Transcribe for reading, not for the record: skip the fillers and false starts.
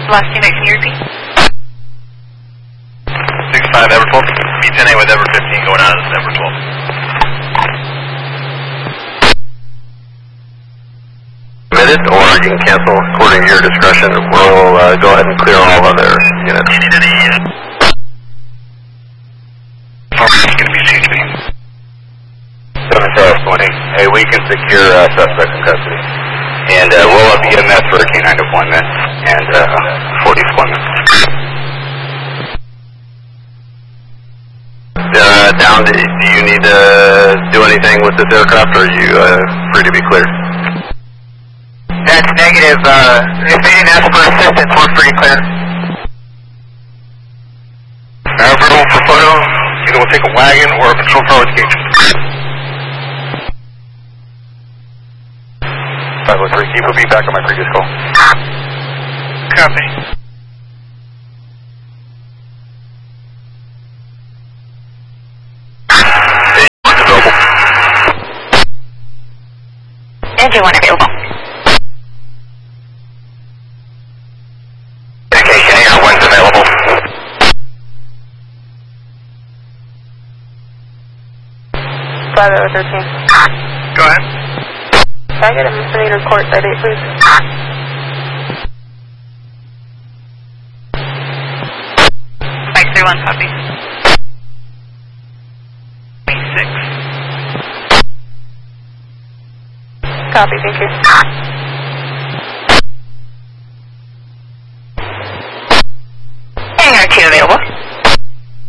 last unit, can you repeat? 65 Ever 12. B10A with Ever 15 going out of Ever 12. Submitted, or you can cancel according to your discretion. We'll go ahead and clear all other units. You need any it's going to be CHP. 7-20. Hey, we can secure suspect in custody. And roll up EMS for a K9 deployment and 40 deployment. Down, do you need to do anything with this aircraft, or are you free to be cleared? That's negative. If they didn't ask for assistance, we're pretty clear. Everyone for photo, either we'll take a wagon or a patrol car with gauge. 503, keep a feedback on my previous call. Copy. Engine 1 available. Hangar 1's available. Bravo 13. Go ahead. Can I get a misdemeanor court side 8, please? Mike 31, copy. 6. Copy, thank you.